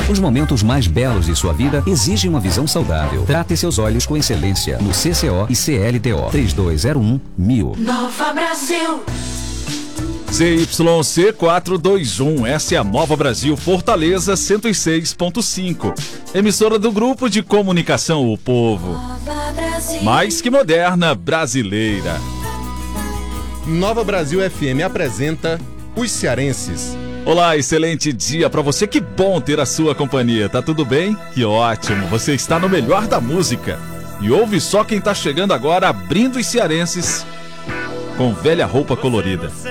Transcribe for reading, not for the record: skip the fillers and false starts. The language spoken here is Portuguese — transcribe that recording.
Os momentos mais belos de sua vida exigem uma visão saudável. Trate seus olhos com excelência no CCO e CLTO. 3201-1000. Nova Brasil. ZYC 421, essa é a Nova Brasil Fortaleza 106.5. Emissora do Grupo de Comunicação O Povo. Mais que moderna, brasileira. Nova Brasil FM apresenta Os Cearenses. Olá, excelente dia pra você, que bom ter a sua companhia, tá tudo bem? Que ótimo, você está no melhor da música. E ouve só quem tá chegando agora abrindo os cearenses com velha roupa colorida.